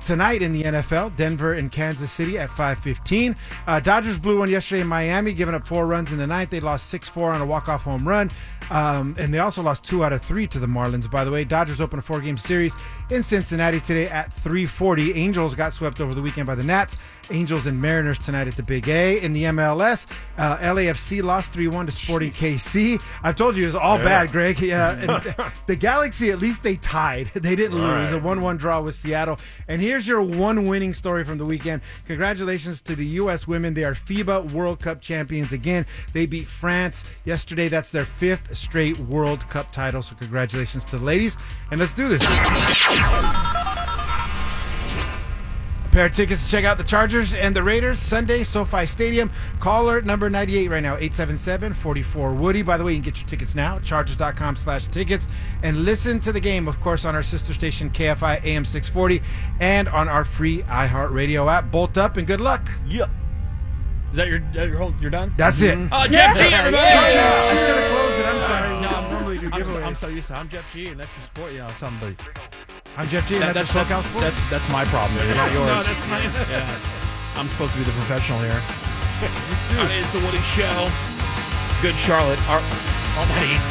tonight in the NFL, Denver and Kansas City at 5:15. Dodgers blew one yesterday in Miami, giving up 4 runs in the ninth. They lost 6-4 on a walk-off home run. And they also lost 2 out of 3 to the Marlins, by the way. Dodgers open a 4-game series in Cincinnati today at 3:40. Angels got swept over the weekend by the Nats. Angels and Mariners tonight at the Big A. In the MLS, LAFC lost 3-1 to Sporting KC. I've told you it was all bad, Greg. And the Galaxy, at least they tied. They didn't lose. It was a 1-1 draw with Seattle. And here's your one winning story from the weekend. Congratulations to the U.S. women. They are FIBA World Cup champions again. They beat France yesterday. That's their 5th straight World Cup title. So congratulations to the ladies. And let's do this. Pair of tickets to check out the Chargers and the Raiders Sunday, SoFi Stadium. Caller number 98 right now, 877-44-WOODY. By the way, you can get your tickets now, chargers.com/tickets. And listen to the game, of course, on our sister station, KFI AM 640, and on our free iHeartRadio app. Bolt up and good luck. Yeah. Is that you're done? That's it. Jeff G, everybody! I should have closed it. I'm sorry. No, I normally do giveaways. I'm so used to I'm Jeff G, and that's your sport, somebody. I'm Jeff G, and that's your SoCal Sport. That's my problem, not yours. No, that's mine. Yeah. I'm supposed to be the professional here. It's the Woody Show. Good Charlotte. All that eats.